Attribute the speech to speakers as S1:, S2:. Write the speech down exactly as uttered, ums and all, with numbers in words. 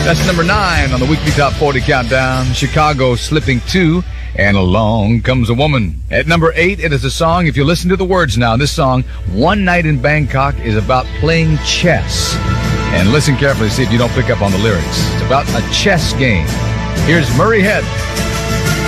S1: That's number nine on the weekly top forty countdown. Chicago slipping two, and Along Comes a Woman. At number eight, it is a song, if you listen to the words now, this song, One Night in Bangkok, is about playing chess. And listen carefully, see if you don't pick up on the lyrics. It's about a chess game. Here's Murray Head.